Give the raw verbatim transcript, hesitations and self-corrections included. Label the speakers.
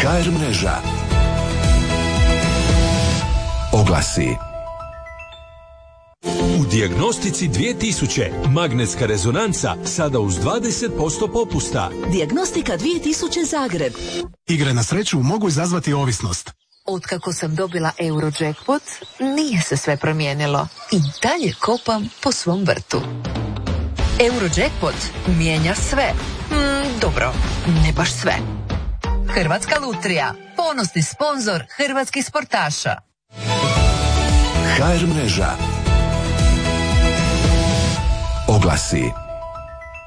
Speaker 1: ha er mreža. Oglasi.
Speaker 2: U Dijagnostici dvije tisuće magnetska rezonanca sada uz dvadeset posto popusta.
Speaker 3: Dijagnostika dvije tisuće Zagreb.
Speaker 4: Igre na sreću mogu izazvati ovisnost.
Speaker 5: Otkako sam dobila Eurojackpot, nije se sve promijenilo. I dalje kopam po svom vrtu. Eurojackpot mijenja sve. Mm, dobro, ne baš sve. Hrvatska lutrija, ponosni sponzor hrvatskih sportaša.
Speaker 1: ha er mreža. Oglasi.